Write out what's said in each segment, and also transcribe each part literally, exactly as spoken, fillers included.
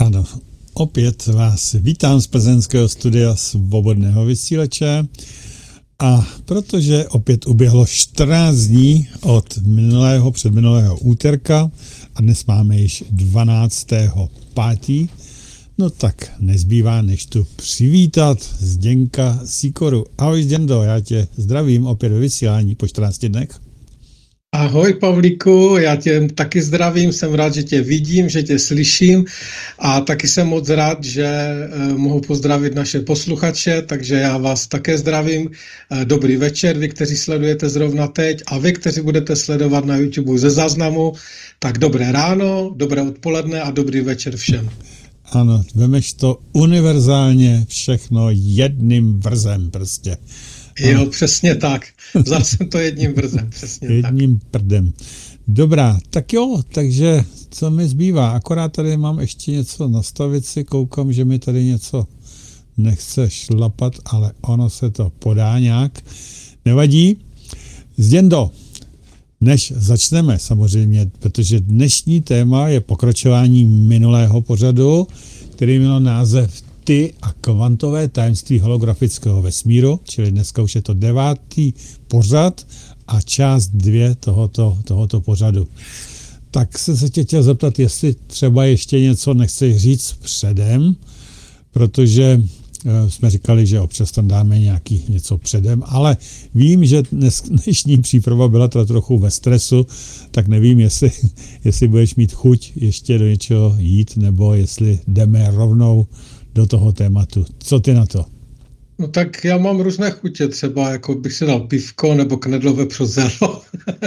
Ano, opět vás vítám z plzeňského studia Svobodného vysílače a protože opět uběhlo čtrnáct dní od minulého, předminulého úterka a dnes máme již dvanáctého pátého no tak nezbývá, než tu přivítat Zdeňka Sýkoru. Ahoj Zděndo, já tě zdravím opět ve vysílání po čtrnácti dnech. Ahoj Pavlíku, já tě taky zdravím, jsem rád, že tě vidím, že tě slyším a taky jsem moc rád, že eh, mohu pozdravit naše posluchače, takže já vás také zdravím. Eh, dobrý večer, vy, kteří sledujete zrovna teď a vy, kteří budete sledovat na YouTube ze záznamu, tak dobré ráno, dobré odpoledne a dobrý večer všem. Ano, vemeš to univerzálně všechno jedným vrzem prostě. Jo, přesně tak. Vzal jsem to jedním vrzem, přesně jedním tak. Jedním prdem. Dobrá, tak jo, takže co mi zbývá? Akorát tady mám ještě něco nastavit si, koukám, že mi tady něco nechce šlapat, ale ono se to podá nějak. Nevadí. Zděndo, než začneme samozřejmě, protože dnešní téma je pokračování minulého pořadu, který měl název Ty a kvantové tajemství holografického vesmíru, čili dneska už je to devátý pořad a část dvě tohoto, tohoto pořadu. Tak jsem se tě chtěl zeptat, jestli třeba ještě něco nechceš říct předem, protože jsme říkali, že občas tam dáme nějaký něco předem, ale vím, že dnes, dnešní příprava byla teda trochu ve stresu, tak nevím, jestli, jestli budeš mít chuť ještě do něčeho jít, nebo jestli jdeme rovnou do toho tématu. Co ty na to? No tak já mám různé chutě, třeba jako bych si dal pivko nebo knedlové přozelo.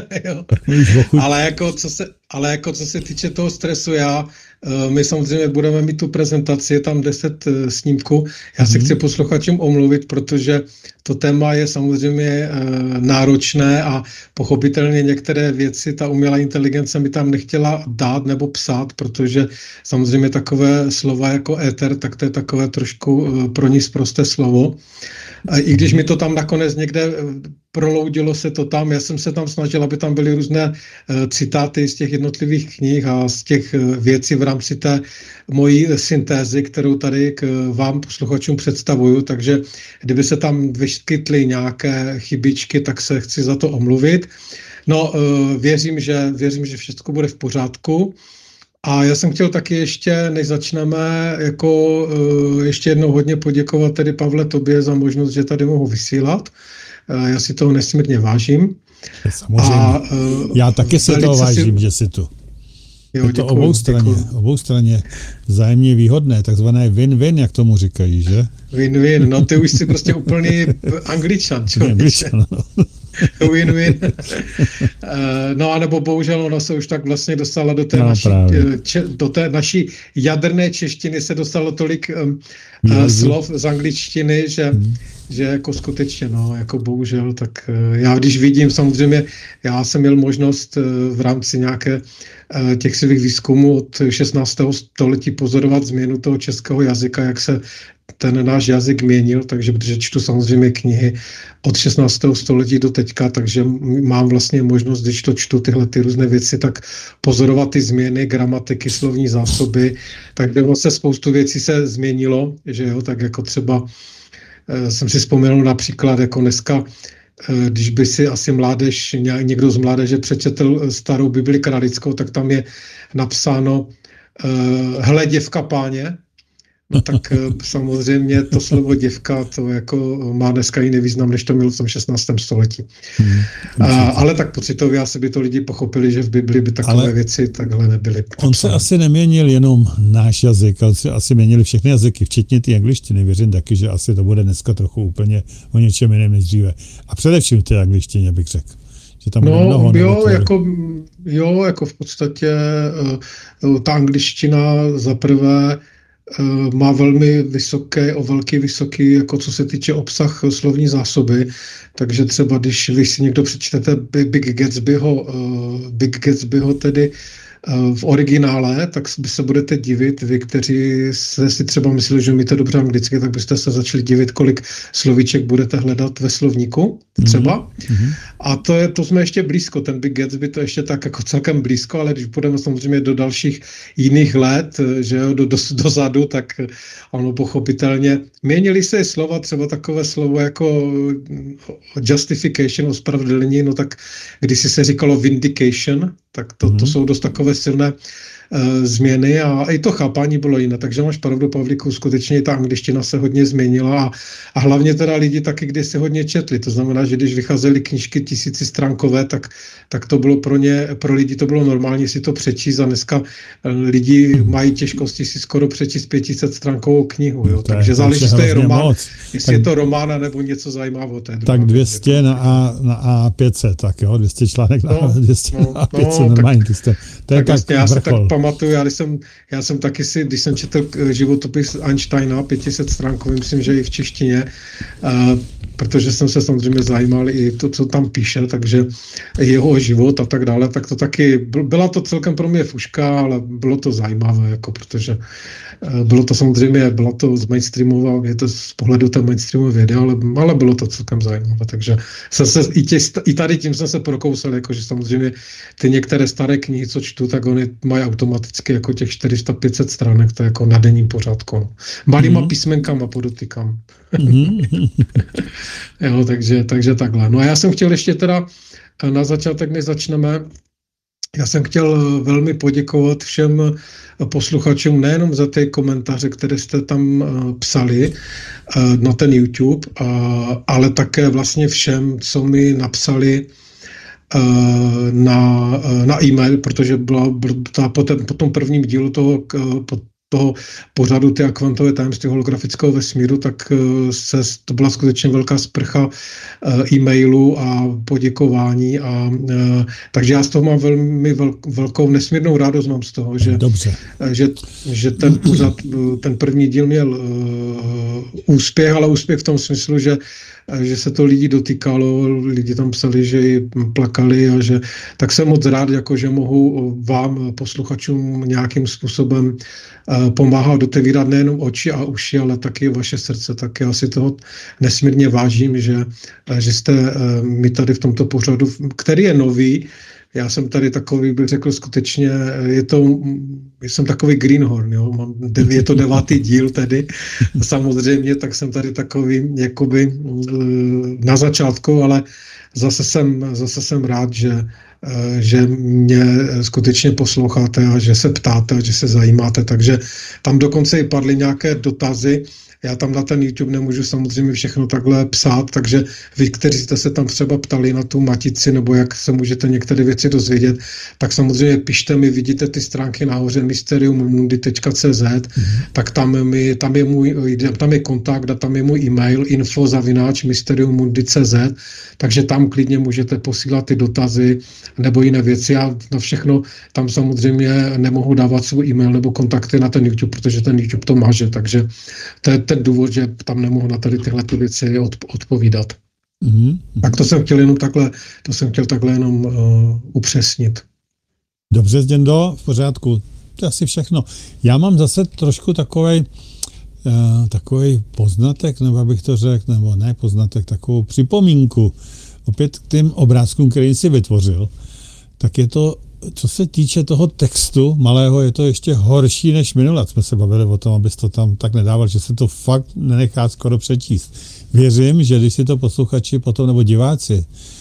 ale, jako, co se, ale jako co se týče toho stresu, já, my samozřejmě budeme mít tu prezentaci, je tam deset snímků. Já se mm-hmm. chci posluchačům omluvit, protože to téma je samozřejmě náročné a pochopitelně některé věci ta umělá inteligence mi tam nechtěla dát nebo psát, protože samozřejmě takové slova jako éter, tak to je takové trošku pro ní sprosté slovo. I když mi to tam nakonec někde proloudilo se to tam, já jsem se tam snažil, aby tam byly různé uh, citáty z těch jednotlivých knih a z těch uh, věcí v rámci té mojí syntézy, kterou tady k vám posluchačům představuju, takže kdyby se tam vyskytly nějaké chybičky, tak se chci za to omluvit. No, uh, věřím, že, věřím, že všechno bude v pořádku. A já jsem chtěl taky ještě, než začneme, jako uh, ještě jednou hodně poděkovat tedy Pavle tobě za možnost, že tady mohu vysílat. Uh, já si toho nesmírně vážím. Samozřejmě. A, uh, já taky si toho vážím, si... že jsi tu. Jo, je to děkuju, obou straně, obou straně vzájemně výhodné, takzvané win-win, jak tomu říkají, že? Win-win, no ty už jsi prostě úplný Angličan, člověče. Win-win. No a nebo bohužel ona se už tak vlastně dostala do té, no, naší, če, do té naší jaderné češtiny, se dostalo tolik um, uh, slov z angličtiny, že, hmm. že jako skutečně, no, jako bohužel, tak uh, já když vidím, samozřejmě, já jsem měl možnost uh, v rámci nějaké uh, těch svých výzkumů od šestnáctého století pozorovat změnu toho českého jazyka, jak se ten náš jazyk měnil, takže protože čtu samozřejmě knihy od šestnáctého století do teďka, takže mám vlastně možnost, když to čtu tyhle ty různé věci, tak pozorovat ty změny, gramatiky, slovní zásoby, tak vlastně spoustu věcí se změnilo, že jo, tak jako třeba e, jsem si vzpomněl například jako dneska, e, když by si asi mládež, někdo z mládeže přečetl starou Bibli kralickou, tak tam je napsáno e, hele děvka páně. No tak samozřejmě to slovo děvka, to jako má dneska jiný význam, než to mělo v tom šestnáctém století. Hmm, a, ale tak pocitově asi by to lidi pochopili, že v Bibli by takové ale věci takhle nebyly. On se asi neměnil jenom náš jazyk, ale se asi měnili všechny jazyky, včetně ty angličtiny. Věřím taky, že asi to bude dneska trochu úplně o něčem jiném než dříve. A především v té angličtině bych řekl. Že tam no mnoho jo, jako, jo, jako v podstatě uh, ta angličtina zaprvé má velmi vysoké, o velký vysoký, jako co se týče obsah slovní zásoby, takže třeba když vy si někdo přečtete Big Gatsbyho, uh, Big Gatsbyho tedy v originále, tak by se budete divit, vy, kteří jste si třeba mysleli, že umíte dobře anglicky, tak byste se začali divit, kolik slovíček budete hledat ve slovníku třeba. Mm-hmm. A to, je, to jsme ještě blízko, ten Big Gatsby to ještě tak jako celkem blízko, ale když půjdeme samozřejmě do dalších jiných let, že jo, do, do, dozadu, tak ono pochopitelně měnily se slova, třeba takové slovo jako justification, ospravedlnění, no tak když si se říkalo vindication, tak to, to jsou dost takové silné uh, změny a i to chápání bylo jiné. Takže máš pravdu, Pavlíku, skutečně ta angličtina se hodně změnila a, a hlavně teda lidi taky když se hodně četli. To znamená, že když vycházely knížky tisícistránkové, tak, tak to bylo pro ně, pro lidi to bylo normální si to přečíst a dneska lidi mají těžkosti si skoro přečíst pětisetstránkovou knihu. Jo? Takže záleží, jestli je román, moc. jestli tak, je to román nebo něco zajímavého. Tak dvě stě na, A, na A pět set, tak jo, dvě stě článek na, no, dvě stě no, na A pět set, no, normální. To, to je tak tak vlastně, já si tak pamatuju, já jsem, já jsem taky si, když jsem četl životopis Einsteina, pětiset stránkový, myslím, že i v češtině, uh, protože jsem se samozřejmě zajímal i to, co tam píše, takže jeho život a tak dále, tak to taky, byla to celkem pro mě fuška, ale bylo to zajímavé, jako protože uh, bylo to samozřejmě, bylo to z mainstreamová, je to z pohledu té mainstreamové vědy, ale, ale bylo to celkem zajímavé, takže jsem se, i, tě, i tady tím jsem se prokousal, jakože samozřejmě ty některé staré knihy, co čtu, tak oni mají automaticky jako těch čtyři sta pět set stránek, to je jako na denním pořádku. No. Malýma mm-hmm. písmenkama podotýkám. Mm-hmm. Jo, takže, takže takhle. No a já jsem chtěl ještě teda na začátek, než začneme, já jsem chtěl velmi poděkovat všem posluchačům nejenom za ty komentáře, které jste tam psali na ten YouTube, ale také vlastně všem, co mi napsali na, na e-mail, protože byla, byla po, ten, po tom prvním dílu toho, po, toho pořadu ty kvantové tajemství holografického vesmíru, tak se, to byla skutečně velká sprcha e-mailů a poděkování. A, takže já z toho mám velmi velkou nesmírnou radost mám z toho, že, že, že ten pořad, ten první díl měl uh, úspěch, ale úspěch v tom smyslu, že že se to lidi dotýkalo, lidi tam psali, že ji plakali a že, tak jsem moc rád, jako, že mohu vám, posluchačům, nějakým způsobem uh, pomáhat otevírat nejenom oči a uši, ale taky vaše srdce. Tak já si toho nesmírně vážím, že, že jste uh, mi tady v tomto pořadu, který je nový, já jsem tady takový, bych řekl skutečně, je to, jsem takový greenhorn, jo, mám, je to devátý díl tedy, samozřejmě, tak jsem tady takový, jakoby na začátku, ale zase jsem, zase jsem rád, že, že mě skutečně posloucháte a že se ptáte, že se zajímáte, takže tam dokonce i padly nějaké dotazy. Já tam na ten YouTube nemůžu samozřejmě všechno takhle psát, takže vy, kteří jste se tam třeba ptali na tu matici, nebo jak se můžete některé věci dozvědět, tak samozřejmě pište mi, vidíte ty stránky nahoře mysterium mundi tečka cé zet, mm-hmm. tak tam, mi, tam, je můj, tam je kontakt a tam je můj e-mail info zavináč mysterium mundi tečka cé zet, takže tam klidně můžete posílat ty dotazy nebo jiné věci. Já na všechno tam samozřejmě nemohu dávat svůj e-mail nebo kontakty na ten YouTube, protože ten YouTube to maže, takže to je ten důvod, že tam nemohu na tady tyhle ty věci odpovídat. Mm-hmm. Tak to jsem chtěl jenom takhle, to jsem chtěl takhle jenom uh, upřesnit. Dobře, Zděndo, v pořádku. To je asi všechno. Já mám zase trošku takovej, uh, takovej poznatek, nebo abych to řekl, nebo ne poznatek, takovou připomínku. Opět k těm obrázkům, který jsi vytvořil, tak je to, co se týče toho textu malého, je to ještě horší než minule. Jsme se bavili o tom, abys to tam tak nedával, že se to fakt nenechá skoro přečíst. Věřím, že když si to posluchači potom, nebo diváci,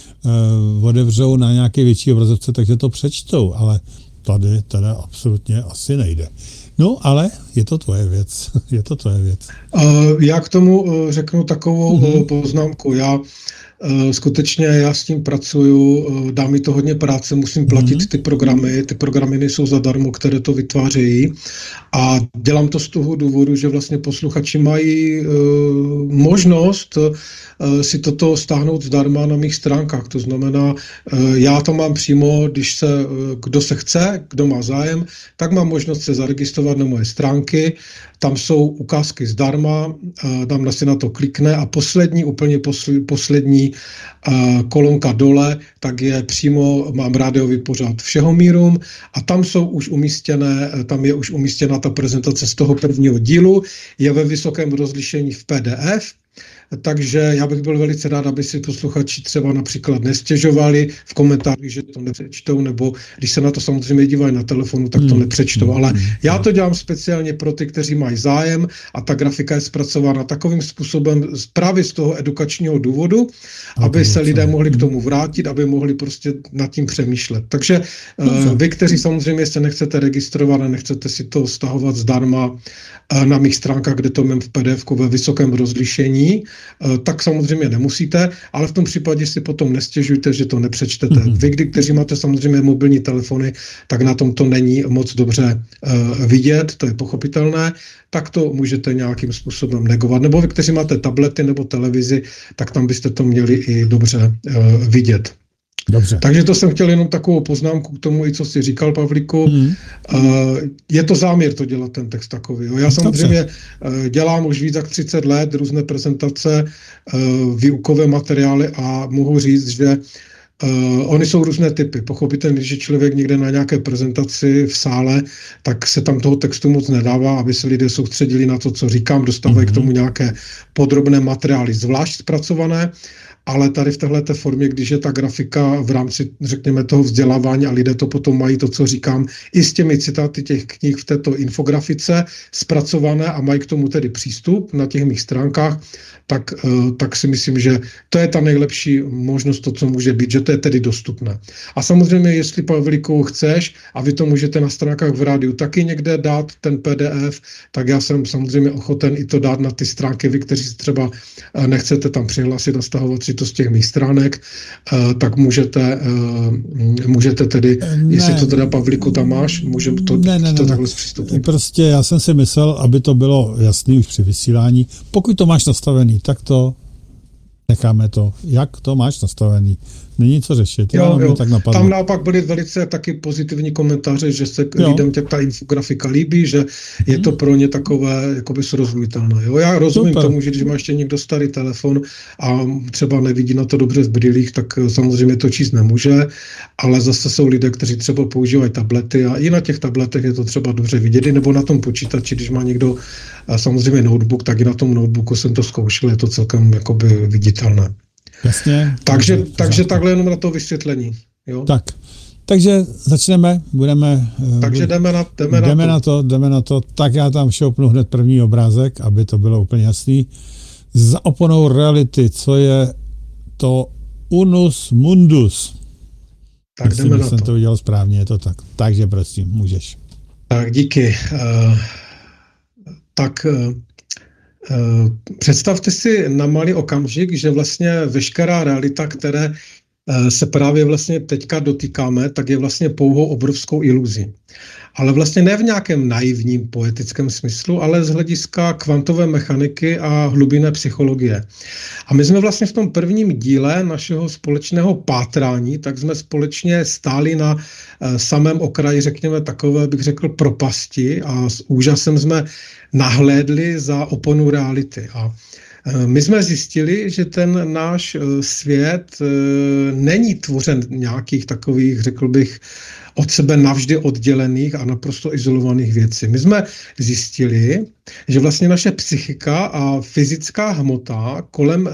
uh, otevřou na nějaké větší obrazovce, takže to přečtou, ale tady teda absolutně asi nejde. No, ale je to tvoje věc. Je to tvoje věc. Uh, já k tomu uh, řeknu takovou mm-hmm. poznámku. Já skutečně já s tím pracuju, dá mi to hodně práce, musím platit mm-hmm. ty programy, ty programy nejsou zadarmo, které to vytvářejí a dělám to z toho důvodu, že vlastně posluchači mají uh, možnost uh, si toto stáhnout zdarma na mých stránkách, to znamená, uh, já to mám přímo, když se, uh, kdo se chce, kdo má zájem, tak má možnost se zaregistrovat na moje stránky, tam jsou ukázky zdarma, uh, tam si na to klikne a poslední, úplně posl- poslední kolonka dole, tak je přímo, mám rádiový pořad Všeho mírum a tam jsou už umístěné, tam je už umístěna ta prezentace z toho prvního dílu, je ve vysokém rozlišení v P D F, takže já bych byl velice rád, aby si posluchači třeba například nestěžovali v komentářích, že to nepřečtou, nebo když se na to samozřejmě dívají na telefonu, tak to nepřečtou. Ale já to dělám speciálně pro ty, kteří mají zájem a ta grafika je zpracována takovým způsobem právě z toho edukačního důvodu, aby se lidé mohli k tomu vrátit, aby mohli prostě nad tím přemýšlet. Takže uh, vy, kteří samozřejmě se nechcete registrovat a nechcete si to stahovat zdarma uh, na mých stránkách, kde to mám v P D F ve vysokém rozlišení, tak samozřejmě nemusíte, ale v tom případě si potom nestěžujte, že to nepřečtete. Mm-hmm. Vy, kdy, kteří máte samozřejmě mobilní telefony, tak na tom to není moc dobře uh, vidět, to je pochopitelné, tak to můžete nějakým způsobem negovat. Nebo vy, kteří máte tablety nebo televizi, tak tam byste to měli i dobře uh, vidět. Dobře. Takže to jsem chtěl jenom takovou poznámku k tomu, i co jsi říkal, Pavlíku. Mm. Uh, je to záměr to dělat, ten text takový. Jo. Já samozřejmě uh, dělám už víc jak třicet let různé prezentace, uh, výukové materiály a mohu říct, že Uh, oni jsou různé typy. Pochopitelně, když je člověk někde na nějaké prezentaci v sále, tak se tam toho textu moc nedává, aby se lidé soustředili na to, co říkám, dostávají mm-hmm. k tomu nějaké podrobné materiály, zvlášť zpracované, ale tady v téhleté formě, když je ta grafika v rámci, řekněme, toho vzdělávání a lidé to potom mají to, co říkám, i s těmi citáty těch knih v této infografice zpracované a mají k tomu tedy přístup na těch mých stránkách, tak, tak si myslím, že to je ta nejlepší možnost, to, co může být, že to je tedy dostupné. A samozřejmě, jestli, Pavlíku, chceš, a vy to můžete na stránkách v rádiu taky někde dát, ten P D F, tak já jsem samozřejmě ochoten i to dát na ty stránky, vy, kteří si třeba nechcete tam přihlásit a stahovat si to z těch mých stránek, tak můžete, můžete tedy, ne, jestli to teda, Pavlíku, tam máš, můžeme to, ne, ne, to ne, takhle zpřístupnit. Prostě já jsem si myslel, aby to bylo jasný už při vysílání. Pokud to máš nastavený, tak to necháme to. Jak to máš nastavený? Není co řešit. Jo, jo. Tak tam naopak byly velice taky pozitivní komentáře, že se jo. lidem tě ta infografika líbí, že je to pro ně takové jakoby srozumitelné. Jo, já rozumím Super. tomu, že když má ještě někdo starý telefon a třeba nevidí na to dobře v brýlích, tak samozřejmě to číst nemůže, ale zase jsou lidé, kteří třeba používají tablety a i na těch tabletech je to třeba dobře vidět, nebo na tom počítači, když má někdo samozřejmě notebook, tak i na tom notebooku jsem to zkoušel, je to celkem jakoby viditelné. Jasně. Takže, takže, takže takhle jenom na to vysvětlení. Jo? Tak, takže začneme, budeme... Takže jdeme na, jdeme jdeme na, na to. Jdeme na to, tak já tam šoupnu hned první obrázek, aby to bylo úplně jasný. Za oponou reality, co je to unus mundus. Tak Myslím, jdeme na jsem to. to udělal správně, je to tak. Takže prosím, můžeš. Tak díky. Uh, tak... Uh, Uh, představte si na malý okamžik, že vlastně veškerá realita, které uh, se právě vlastně teďka dotýkáme, tak je vlastně pouhou obrovskou iluzí. Ale vlastně ne v nějakém naivním poetickém smyslu, ale z hlediska kvantové mechaniky a hlubinné psychologie. A my jsme vlastně v tom prvním díle našeho společného pátrání, tak jsme společně stáli na uh, samém okraji, řekněme, takové, bych řekl, propasti a s úžasem jsme nahlédli za oponu reality. A my jsme zjistili, že ten náš svět není tvořen nějakých takových, řekl bych, od sebe navždy oddělených a naprosto izolovaných věcí. My jsme zjistili, že vlastně naše psychika a fyzická hmota kolem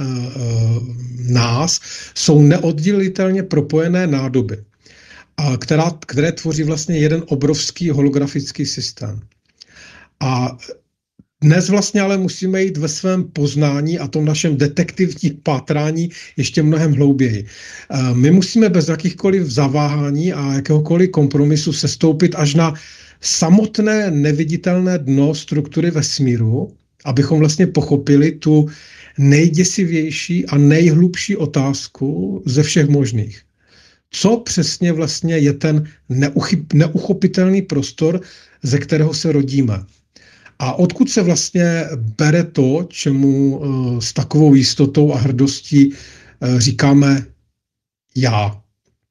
nás jsou neoddělitelně propojené nádoby, která, které tvoří vlastně jeden obrovský holografický systém. A dnes vlastně ale musíme jít ve svém poznání a tom našem detektivním pátrání ještě mnohem hlouběji. My musíme bez jakýchkoliv zaváhání a jakéhokoliv kompromisu sestoupit až na samotné neviditelné dno struktury vesmíru, abychom vlastně pochopili tu nejděsivější a nejhlubší otázku ze všech možných. Co přesně vlastně je ten neuchyb, neuchopitelný prostor, ze kterého se rodíme? A odkud se vlastně bere to, čemu uh, s takovou jistotou a hrdostí uh, říkáme já?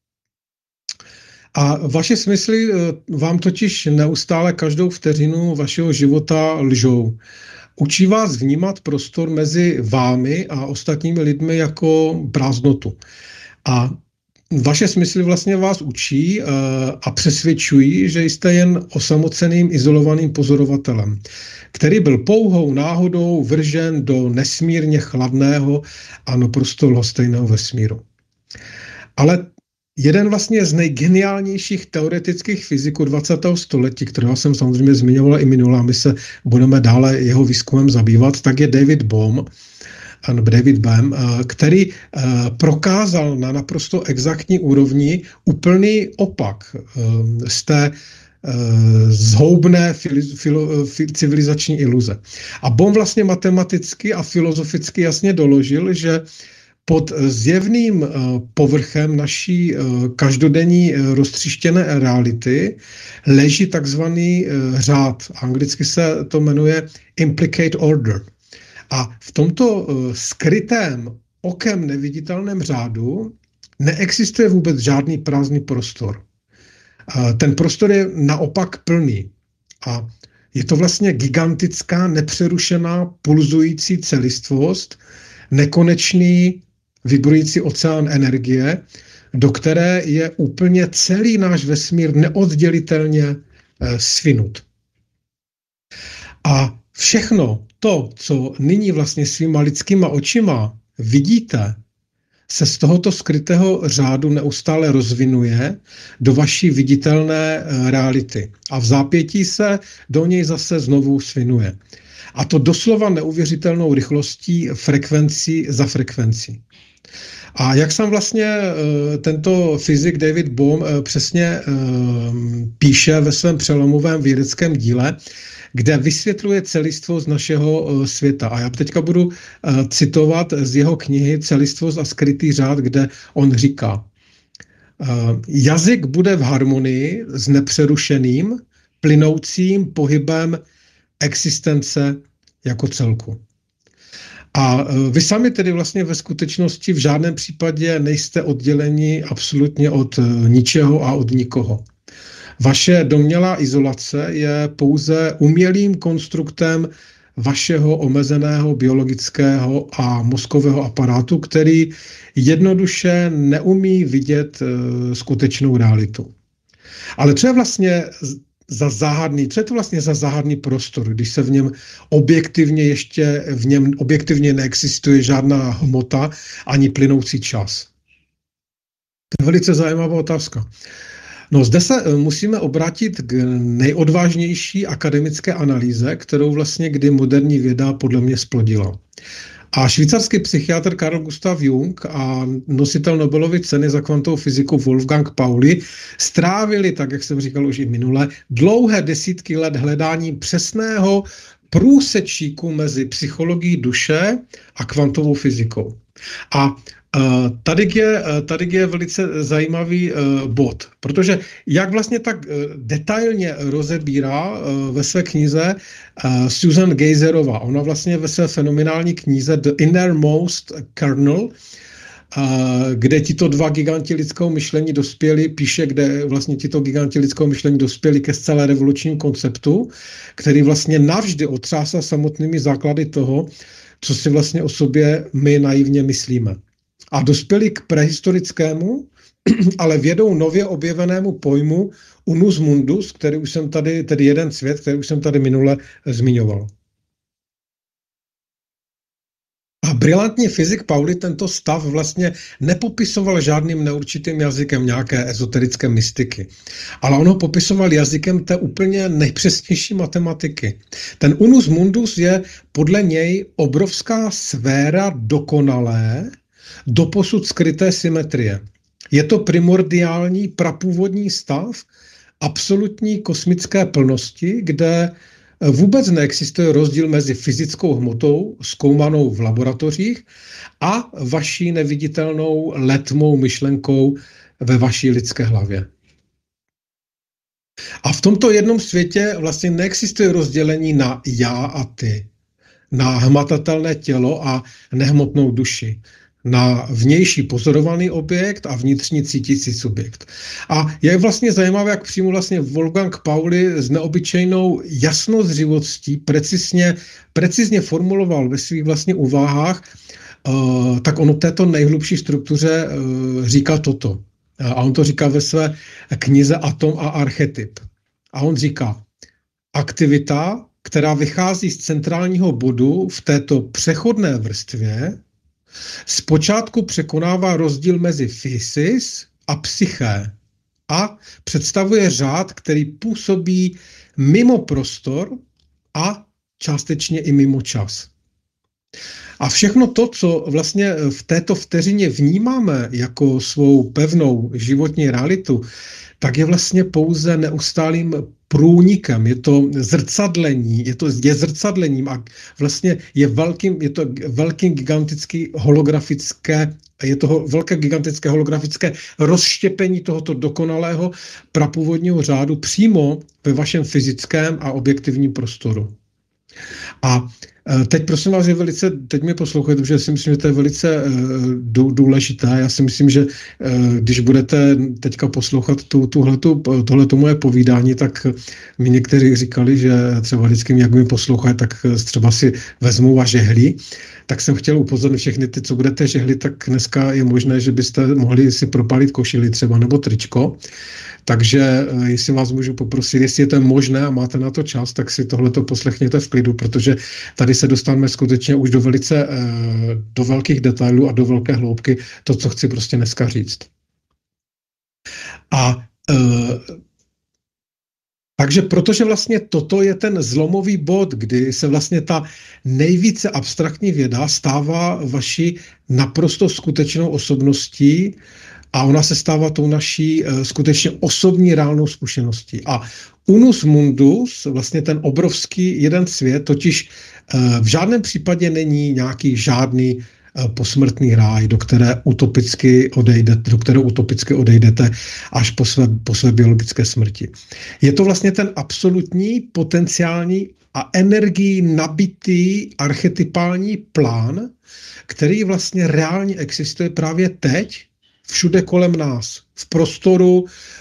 A vaše smysly uh, vám totiž neustále každou vteřinu vašeho života lžou. Učí vás vnímat prostor mezi vámi a ostatními lidmi jako prázdnotu. A vaše smysly vlastně vás učí a přesvědčují, že jste jen osamoceným, izolovaným pozorovatelem, který byl pouhou náhodou vržen do nesmírně chladného a naprosto lhostejného vesmíru. Ale jeden vlastně z nejgeniálnějších teoretických fyziků dvacátého století, kterého jsem samozřejmě zmiňoval i minule, a my se budeme dále jeho výzkumem zabývat, tak je David Bohm, David Bohm, který prokázal na naprosto exaktní úrovni úplný opak z té zhoubné civilizační iluze. A Bohm vlastně matematicky a filozoficky jasně doložil, že pod zjevným povrchem naší každodenní roztříštěné reality leží takzvaný řád. Anglicky se to jmenuje implicate order. A v tomto skrytém, okem neviditelném řádu neexistuje vůbec žádný prázdný prostor. Ten prostor je naopak plný. A je to vlastně gigantická, nepřerušená, pulzující celistvost, nekonečný, vibrující oceán energie, do které je úplně celý náš vesmír neoddělitelně svinut. A všechno to, co nyní vlastně svýma lidskýma očima vidíte, se z tohoto skrytého řádu neustále rozvinuje do vaší viditelné reality. A v zápětí se do něj zase znovu svinuje. A to doslova neuvěřitelnou rychlostí, frekvencí za frekvencí. A jak sám vlastně tento fyzik David Bohm přesně píše ve svém přelomovém vědeckém díle, kde vysvětluje celistvost našeho světa. A já teďka budu citovat z jeho knihy Celistvost a skrytý řád, kde on říká: jazyk bude v harmonii s nepřerušeným, plynoucím pohybem existence jako celku. A vy sami tedy vlastně ve skutečnosti v žádném případě nejste odděleni absolutně od ničeho a od nikoho. Vaše domnělá izolace je pouze umělým konstruktem vašeho omezeného biologického a mozkového aparátu, který jednoduše neumí vidět uh, skutečnou realitu. Ale co je vlastně za záhadný, co je to vlastně za záhadný prostor, když se v něm objektivně ještě, v něm objektivně neexistuje žádná hmota ani plynoucí čas? To je velice zajímavá otázka. No, zde se musíme obrátit k nejodvážnější akademické analýze, kterou vlastně kdy moderní věda podle mě splodila. A švýcarský psychiatr Carl Gustav Jung a nositel Nobelovy ceny za kvantovou fyziku Wolfgang Pauli strávili, tak jak jsem říkal už i minule, dlouhé desítky let hledáním přesného průsečíku mezi psychologií duše a kvantovou fyzikou. A Tady je, tady je velice zajímavý bod, protože jak vlastně tak detailně rozebírá ve své knize Susan Geiserová, ona vlastně ve své fenomenální knize The Innermost Kernel, kde tito dva giganti lidského myšlení dospěli, píše, kde vlastně tito giganti lidského myšlení dospěli ke zcela revolučním konceptu, který vlastně navždy otřásá samotnými základy toho, co si vlastně o sobě my naivně myslíme. A dospěli k prehistorickému, ale vědou nově objevenému pojmu unus mundus, který už jsem tady, tedy jeden svět, který už jsem tady minule zmiňoval. A brilantní fyzik Pauli tento stav vlastně nepopisoval žádným neurčitým jazykem nějaké ezoterické mystiky, ale on ho popisoval jazykem té úplně nejpřesnější matematiky. Ten unus mundus je podle něj obrovská sféra dokonalé, doposud skryté symetrie. Je to primordiální prapůvodní stav absolutní kosmické plnosti, kde vůbec neexistuje rozdíl mezi fyzickou hmotou zkoumanou v laboratořích a vaší neviditelnou letmou myšlenkou ve vaší lidské hlavě. A v tomto jednom světě vlastně neexistuje rozdělení na já a ty, na hmatatelné tělo a nehmotnou duši, na vnější pozorovaný objekt a vnitřní cítící subjekt. A je vlastně zajímavé, jak přímo vlastně Wolfgang Pauli s neobyčejnou jasnozřivostí precizně, precizně formuloval ve svých vlastně úvahách, uh, tak on o této nejhlubší struktuře uh, říká toto. A on to říká ve své knize Atom a archetyp. A on říká, aktivita, která vychází z centrálního bodu v této přechodné vrstvě, zpočátku překonává rozdíl mezi fysis a psyché a představuje řád, který působí mimo prostor a částečně i mimo čas. A všechno to, co vlastně v této vteřině vnímáme jako svou pevnou životní realitu, tak je vlastně pouze neustálým průnikem, je to zrcadlení, je to je zrcadlením a vlastně je velkým, je to velkým gigantický holografické, je to velké gigantické holografické rozštěpení tohoto dokonalého prapůvodního řádu přímo ve vašem fyzickém a objektivním prostoru. A teď prosím vás, je velice, teď mi poslouchejte, protože si myslím, že to je velice uh, důležité. Já si myslím, že uh, když budete teďka poslouchat tu, tuhletu, tohleto moje povídání, tak mi někteří říkali, že třeba vždycky, jak mi poslouchají, tak třeba si vezmou a žehlí. Tak jsem chtěl upozornit všechny ty, co budete žehli, tak dneska je možné, že byste mohli si propalit košili třeba nebo tričko. Takže jestli vás můžu poprosit, jestli je to možné a máte na to čas, tak si tohleto poslechněte v klidu, protože tady se dostaneme skutečně už do velice, do velkých detailů a do velké hloubky, to, co chci prostě dneska říct. A takže protože vlastně toto je ten zlomový bod, kdy se vlastně ta nejvíce abstraktní věda stává vaší naprosto skutečnou osobností, a ona se stává tou naší uh, skutečně osobní reálnou zkušeností. A unus mundus, vlastně ten obrovský jeden svět, totiž uh, v žádném případě není nějaký žádný uh, posmrtný ráj, do které utopicky odejdete, do kterého utopicky odejdete až po své, po své biologické smrti. Je to vlastně ten absolutní, potenciální a energií nabitý archetypální plán, který vlastně reálně existuje právě teď, všude kolem nás, v prostoru,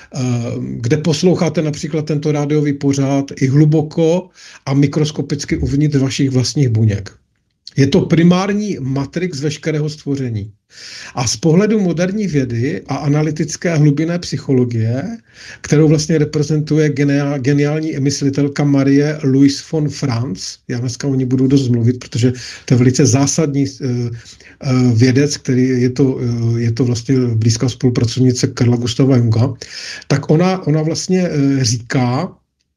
kde posloucháte například tento rádiový pořád i hluboko a mikroskopicky uvnitř vašich vlastních buněk. Je to primární matrix veškerého stvoření. A z pohledu moderní vědy a analytické hlubinné psychologie, kterou vlastně reprezentuje geniál, geniální myslitelka Marie Louise von Franz, já dneska o ní budu dost mluvit, protože to je velice zásadní uh, uh, vědec, který je to, uh, je to vlastně blízká spolupracovnice Karla Gustava Junga, tak ona, ona vlastně uh, říká,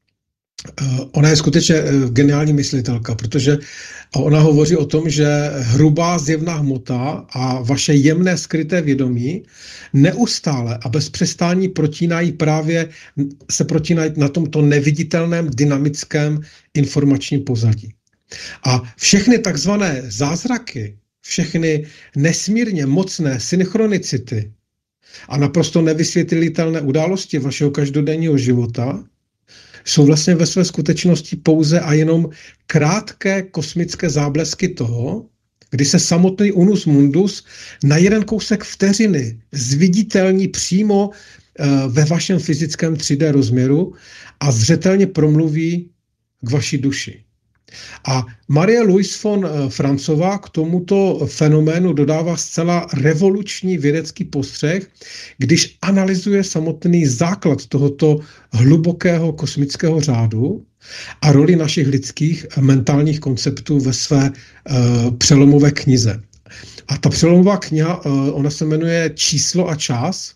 ona je skutečně geniální myslitelka, protože ona hovoří o tom, že hrubá zjevná hmota a vaše jemné skryté vědomí neustále a bez přestání protínají právě, se protínají na tomto neviditelném dynamickém informačním pozadí. A všechny takzvané zázraky, všechny nesmírně mocné synchronicity a naprosto nevysvětlitelné události vašeho každodenního života jsou vlastně ve své skutečnosti pouze a jenom krátké kosmické záblesky toho, kdy se samotný unus mundus na jeden kousek vteřiny zviditelní přímo uh, ve vašem fyzickém tři dé rozměru a zřetelně promluví k vaší duši. A Marie Louise von Franzová k tomuto fenoménu dodává zcela revoluční vědecký postřeh, když analyzuje samotný základ tohoto hlubokého kosmického řádu a roli našich lidských mentálních konceptů ve své uh, přelomové knize. A ta přelomová kniha, uh, ona se jmenuje Číslo a čas.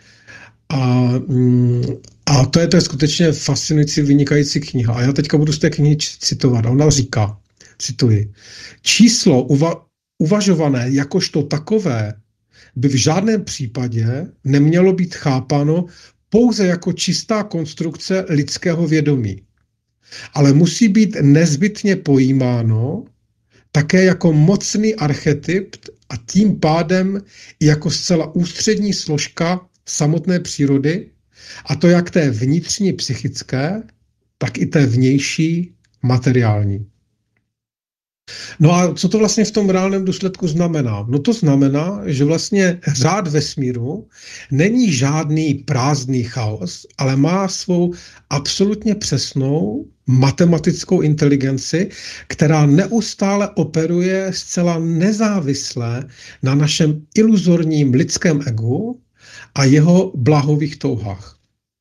A, mm, a to je, to je skutečně fascinující, vynikající kniha. A já teďka budu z té knihy citovat. A ona říká, cituji, číslo uva, uvažované jakožto takové by v žádném případě nemělo být chápáno pouze jako čistá konstrukce lidského vědomí, ale musí být nezbytně pojímáno také jako mocný archetyp a tím pádem i jako zcela ústřední složka samotné přírody, a to jak té vnitřní psychické, tak i té vnější materiální. No a co to vlastně v tom reálném důsledku znamená? No to znamená, že vlastně řád vesmíru není žádný prázdný chaos, ale má svou absolutně přesnou matematickou inteligenci, která neustále operuje zcela nezávisle na našem iluzorním lidském egu a jeho bláhových touhách.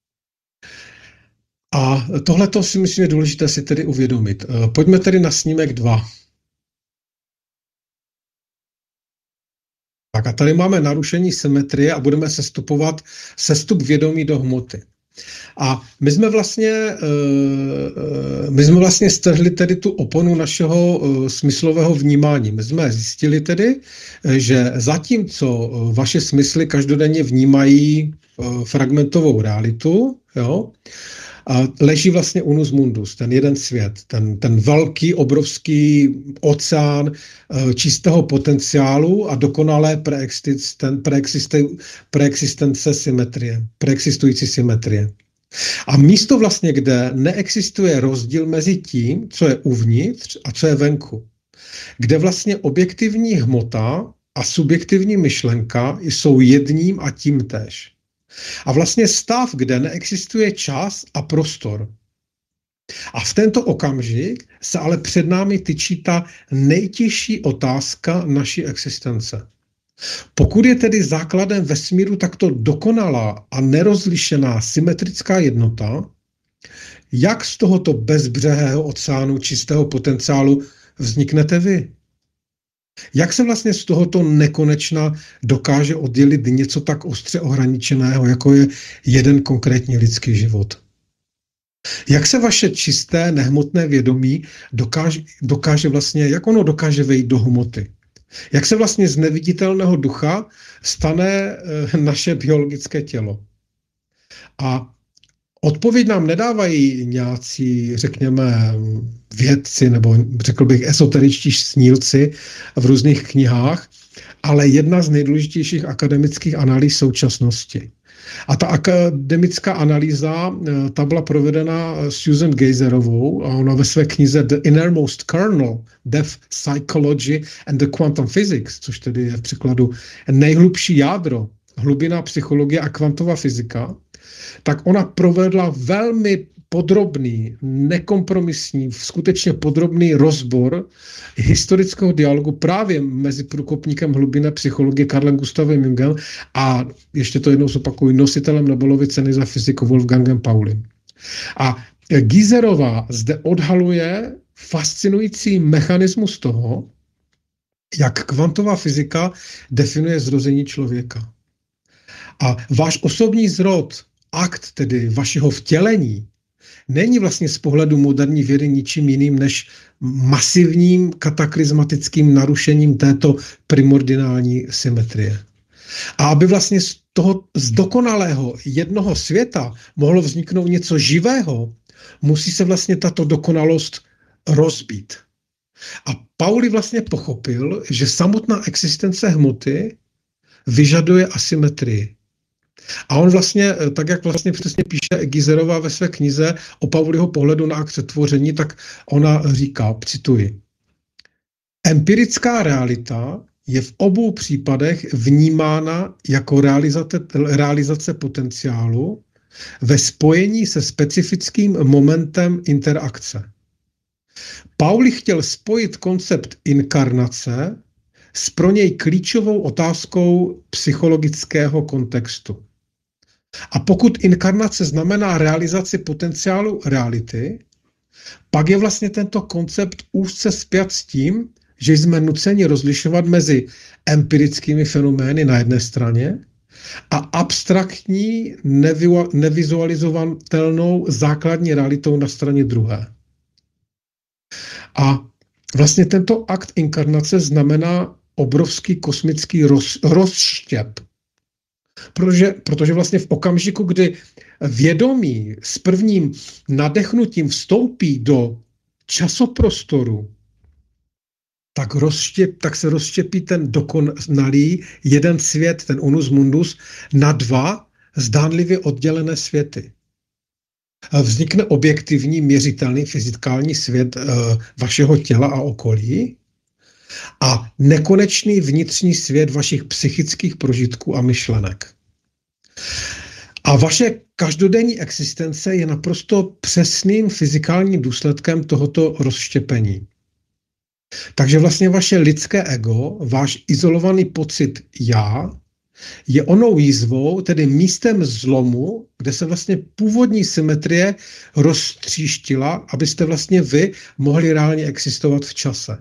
A tohleto si myslím je důležité si tedy uvědomit. Pojďme tedy na snímek dva. Tak a tady máme narušení symetrie a budeme sestupovat sestup vědomí do hmoty. A my jsme vlastně, my jsme vlastně strhli tedy tu oponu našeho smyslového vnímání. My jsme zjistili tedy, že zatímco vaše smysly každodenně vnímají fragmentovou realitu, jo, a leží vlastně unus mundus, ten jeden svět, ten, ten velký, obrovský oceán čistého potenciálu a dokonalé preexistence symetrie, preexistující symetrie. A místo vlastně, kde neexistuje rozdíl mezi tím, co je uvnitř a co je venku, kde vlastně objektivní hmota a subjektivní myšlenka jsou jedním a tím též. A vlastně stav, kde neexistuje čas a prostor. A v tento okamžik se ale před námi tyčí ta nejtěžší otázka naší existence. Pokud je tedy základem vesmíru takto dokonalá a nerozlišená symetrická jednota, jak z tohoto bezbřehého oceánu čistého potenciálu vzniknete vy? Jak se vlastně z tohoto nekonečna dokáže oddělit něco tak ostře ohraničeného, jako je jeden konkrétní lidský život? Jak se vaše čisté, nehmotné vědomí dokáže, dokáže vlastně, jak ono dokáže vejít do hmoty? Jak se vlastně z neviditelného ducha stane e, naše biologické tělo? A odpověď nám nedávají nějací, řekněme, vědci, nebo řekl bych esoteričtí snílci v různých knihách, ale jedna z nejdůležitějších akademických analýz současnosti. A ta akademická analýza, ta byla provedena Susan Geiserovou a ona ve své knize The Innermost Kernel, Depth Psychology and the Quantum Physics, což tedy je v překladu nejhlubší jádro, hlubina psychologie a kvantová fyzika, tak ona provedla velmi podrobný, nekompromisní, skutečně podrobný rozbor historického dialogu právě mezi průkopníkem hlubinné psychologie Carlem Gustavem Jungem a ještě to jednou zopakuju, nositelem Nobelovy ceny za fyziku Wolfgangem Paulim. A Geiserová zde odhaluje fascinující mechanismus toho, jak kvantová fyzika definuje zrození člověka. A váš osobní zrod, akt tedy vašeho vtělení, není vlastně z pohledu moderní vědy ničím jiným než masivním kataklizmatickým narušením této primordiální symetrie. A aby vlastně z toho z dokonalého jednoho světa mohlo vzniknout něco živého, musí se vlastně tato dokonalost rozbít. A Pauli vlastně pochopil, že samotná existence hmoty vyžaduje asymetrii. A on vlastně, tak jak vlastně přesně píše Geiserová ve své knize o Pauliho pohledu na akt tvoření, tak ona říká, cituji, empirická realita je v obou případech vnímána jako realizace, realizace potenciálu ve spojení se specifickým momentem interakce. Pauli chtěl spojit koncept inkarnace s pro něj klíčovou otázkou psychologického kontextu. A pokud inkarnace znamená realizaci potenciálu reality, pak je vlastně tento koncept úzce spjat s tím, že jsme nuceni rozlišovat mezi empirickými fenomény na jedné straně a abstraktní, nevizualizovatelnou základní realitou na straně druhé. A vlastně tento akt inkarnace znamená obrovský kosmický roz, rozštěp. Protože, protože vlastně v okamžiku, kdy vědomí s prvním nadechnutím vstoupí do časoprostoru, tak, rozštěp, tak se rozštěpí ten dokonalý jeden svět, ten unus mundus, na dva zdánlivě oddělené světy. vznikne objektivní, měřitelný fyzikální svět vašeho těla a okolí a nekonečný vnitřní svět vašich psychických prožitků a myšlenek. A vaše každodenní existence je naprosto přesným fyzikálním důsledkem tohoto rozštěpení. Takže vlastně vaše lidské ego, váš izolovaný pocit já, je onou jízvou, tedy místem zlomu, kde se vlastně původní symetrie roztříštila, abyste vlastně vy mohli reálně existovat v čase.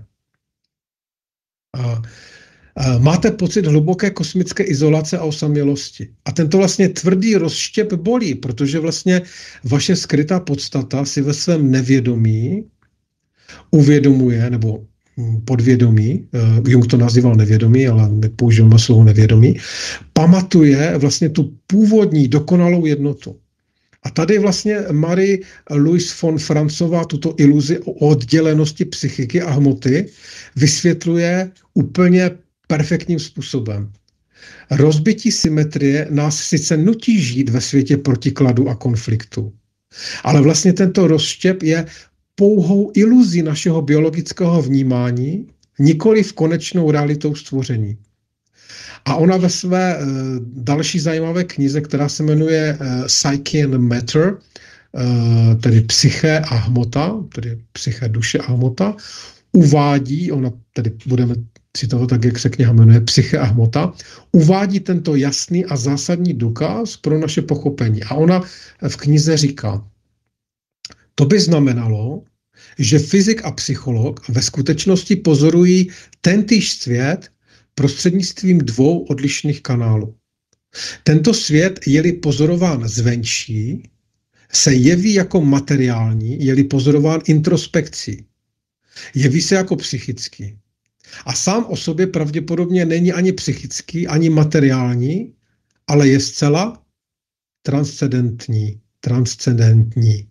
A, a máte pocit hluboké kosmické izolace a osamělosti. A tento vlastně tvrdý rozštěp bolí, protože vlastně vaše skrytá podstata si ve svém nevědomí uvědomuje, nebo podvědomí, Jung to nazýval nevědomí, ale my používáme slovo nevědomí, pamatuje vlastně tu původní dokonalou jednotu. A tady vlastně Marie-Louise von Francová tuto iluzi o oddělenosti psychiky a hmoty vysvětluje úplně perfektním způsobem. Rozbití symetrie nás sice nutí žít ve světě protikladu a konfliktu, ale vlastně tento rozštěp je pouhou iluzí našeho biologického vnímání, nikoli v konečnou realitou stvoření. A ona ve své uh, další zajímavé knize, která se jmenuje uh, Psyche and Matter, uh, tedy psyché a hmota, tedy psyché, duše a hmota, uvádí, ona tedy budeme citovat tak, jak se kniha jmenuje, Psyché a hmota, uvádí tento jasný a zásadní důkaz pro naše pochopení. A ona v knize říká, to by znamenalo, že fyzik a psycholog ve skutečnosti pozorují tentýž svět prostřednictvím dvou odlišných kanálů. Tento svět, je-li pozorován zvenčí, se jeví jako materiální, je-li pozorován introspekcí. Jeví se jako psychický. A sám o sobě pravděpodobně není ani psychický, ani materiální, ale je zcela transcendentní. Transcendentní.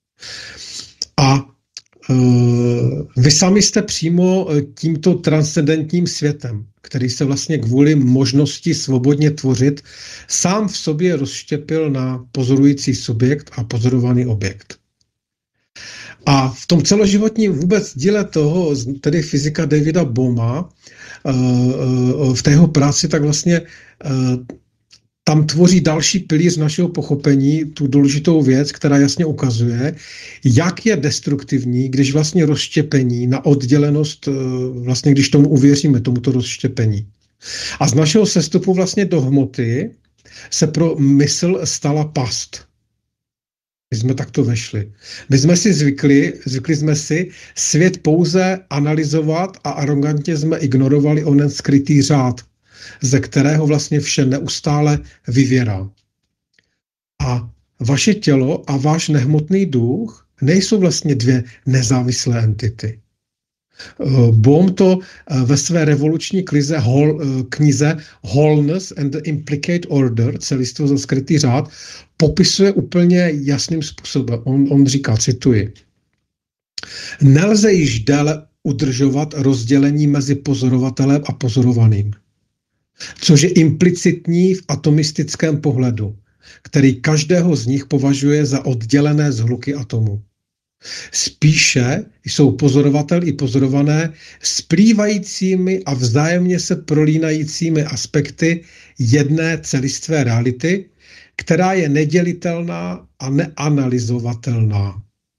A vy sami jste přímo tímto transcendentním světem, který se vlastně kvůli možnosti svobodně tvořit, sám v sobě rozštěpil na pozorující subjekt a pozorovaný objekt. A v tom celoživotním vůbec díle toho, tedy fyzika Davida Bohma, v té jeho práci, tak vlastně tam tvoří další pilíř našeho pochopení, tu důležitou věc, která jasně ukazuje, jak je destruktivní, když vlastně rozštěpení na oddělenost, vlastně když tomu uvěříme, tomuto rozštěpení. A z našeho sestupu vlastně do hmoty se pro mysl stala past. My jsme takto vešli. My jsme si zvykli, zvykli jsme si svět pouze analyzovat a arrogantně jsme ignorovali onen skrytý řád, ze kterého vlastně vše neustále vyvěrá. A vaše tělo a váš nehmotný duch nejsou vlastně dvě nezávislé entity. Bohm to ve své revoluční knize, knize Wholeness and the Implicate Order, celistvo za skrytý řád, popisuje úplně jasným způsobem. On, on říká, cituji, nelze již déle udržovat rozdělení mezi pozorovatelem a pozorovaným, což je implicitní v atomistickém pohledu, který každého z nich považuje za oddělené zhluky atomu. Spíše jsou pozorovatel i pozorované splývajícími a vzájemně se prolínajícími aspekty jedné celistvé reality, která je nedělitelná a neanalyzovatelná.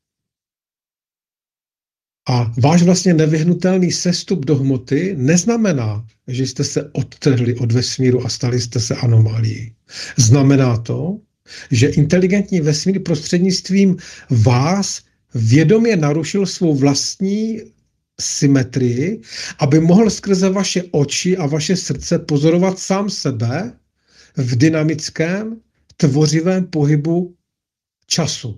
A váš vlastně nevyhnutelný sestup do hmoty neznamená, že jste se odtrhli od vesmíru a stali jste se anomálií. Znamená to, že inteligentní vesmír prostřednictvím vás vědomě narušil svou vlastní symetrii, aby mohl skrze vaše oči a vaše srdce pozorovat sám sebe v dynamickém, tvořivém pohybu času.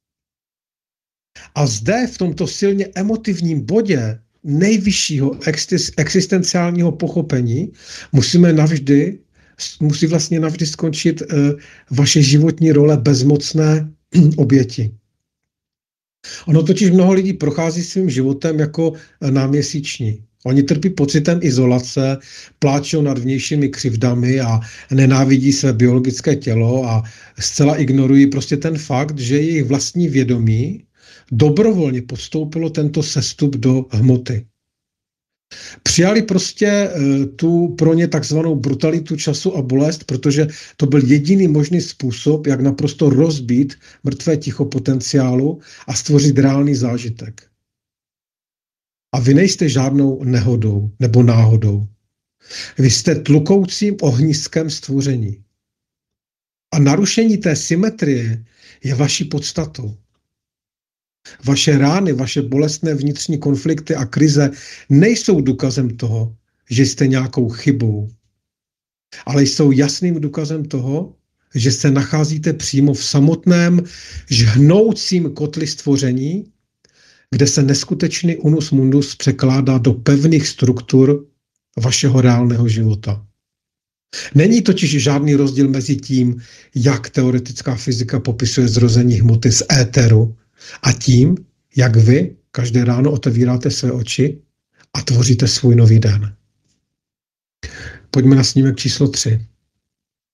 A zde v tomto silně emotivním bodě nejvyššího existenciálního pochopení musíme navždy, musí vlastně navždy skončit uh, vaše životní role bezmocné oběti. Ono totiž mnoho lidí prochází svým životem jako náměsíční. Oni trpí pocitem izolace, pláčou nad vnějšími křivdami a nenávidí své biologické tělo a zcela ignorují prostě ten fakt, že jejich vlastní vědomí dobrovolně podstoupilo tento sestup do hmoty. Přijali prostě tu pro ně takzvanou brutalitu času a bolest, protože to byl jediný možný způsob, jak naprosto rozbít mrtvé ticho potenciálu a stvořit reálný zážitek. A vy nejste žádnou nehodou nebo náhodou. Vy jste tlukoucím ohniskem stvoření. A narušení té symetrie je vaší podstatou. Vaše rány, vaše bolestné vnitřní konflikty a krize nejsou důkazem toho, že jste nějakou chybou, ale jsou jasným důkazem toho, že se nacházíte přímo v samotném žhnoucím kotli stvoření, kde se neskutečný unus mundus překládá do pevných struktur vašeho reálného života. Není totiž žádný rozdíl mezi tím, jak teoretická fyzika popisuje zrození hmoty z éteru, a tím, jak vy každé ráno otevíráte své oči a tvoříte svůj nový den. Pojďme na snímek číslo tři.